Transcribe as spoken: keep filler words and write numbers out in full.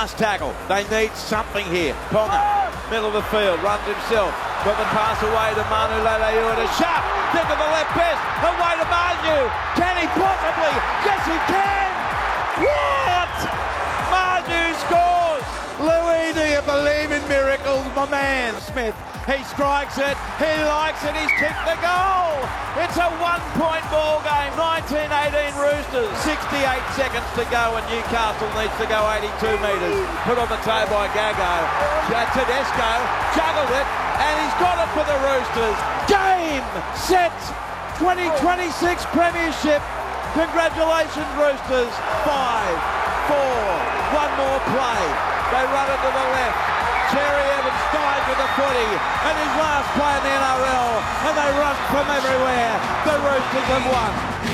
last tackle. They need something here. Ponga, middle of the field, runs himself. Got the pass away to Manu Leilua to Sharp. Think of the left best. Away to Manu. Can he possibly? Yes, he can. What? Manu scores. Louis, do you believe in miracles, my man? Smith, he strikes it. He likes it. He's kicked the goal. It's a one-point ball game. nineteen eighteen Roosters. sixty-eight seconds to go, and Newcastle needs to go eighty-two metres. Put on the toe by Gago. Tedesco juggled it, and he's got it for the Roosters. Game, set, twenty twenty-six Premiership. Congratulations, Roosters. Five, four, one more play. They run it to the left. Cherry Evans dies with the footy, and his last play in the N R L, and they run from everywhere. The Roosters have won.